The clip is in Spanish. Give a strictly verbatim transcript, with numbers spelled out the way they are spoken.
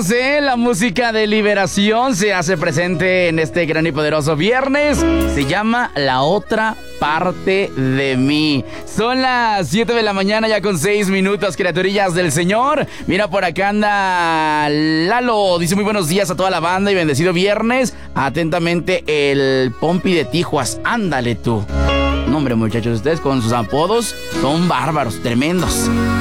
buenas, ¿eh? La música de liberación se hace presente en este gran y poderoso viernes. Se llama La Otra Parte de Mí. Son las siete de la mañana ya con seis minutos, criaturillas del Señor. Mira, por acá anda Lalo. Dice muy buenos días a toda la banda y bendecido viernes. Atentamente el Pompi de Tijuas. Ándale tú. No, hombre, muchachos, ustedes con sus apodos son bárbaros, tremendos.